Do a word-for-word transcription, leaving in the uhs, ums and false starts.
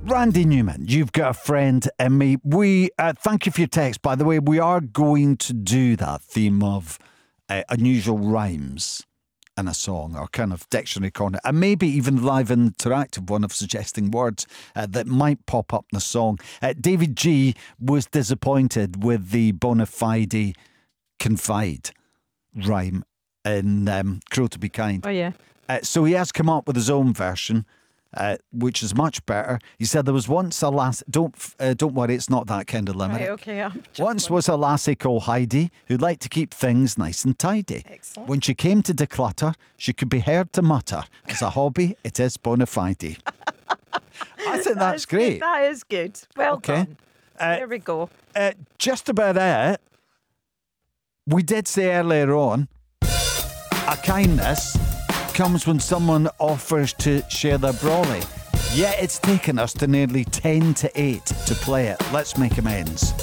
Randy Newman, you've got a friend in me. We uh, thank you for your text. By the way, we are going to do that theme of uh, unusual rhymes in a song, or kind of dictionary corner, and maybe even live interactive one of suggesting words uh, that might pop up in the song. Uh, David G was disappointed with the bona fide confide rhyme in um, Cruel to Be Kind. Oh, yeah. Uh, so he has come up with his own version, uh, which is much better. He said there was once a lass. Don't uh, don't worry, it's not that kind of limerick. Right, okay. I'm just Once wondering. was a lassie called Heidi who liked to keep things nice and tidy. Excellent. When she came to declutter, she could be heard to mutter, as a hobby, it is bona fide. I think that's That is good. great. That is good. Well Okay. done. Uh, there we go. Uh, just about it. We did say earlier on, a kindness comes when someone offers to share their brolly. Yet it's taken us to nearly ten to eight to play it. Let's make amends.